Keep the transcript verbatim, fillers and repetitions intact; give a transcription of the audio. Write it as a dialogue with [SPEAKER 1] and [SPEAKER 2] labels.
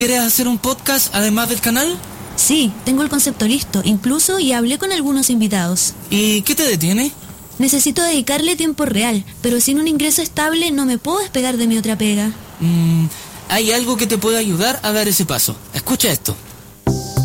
[SPEAKER 1] ¿Quieres hacer un podcast además del canal?
[SPEAKER 2] Sí, tengo el concepto listo, incluso y hablé con algunos invitados.
[SPEAKER 1] ¿Y qué te detiene?
[SPEAKER 2] Necesito dedicarle tiempo real, pero sin un ingreso estable no me puedo despegar de mi otra pega.
[SPEAKER 1] Mm, hay algo que te puede ayudar a dar ese paso. Escucha esto.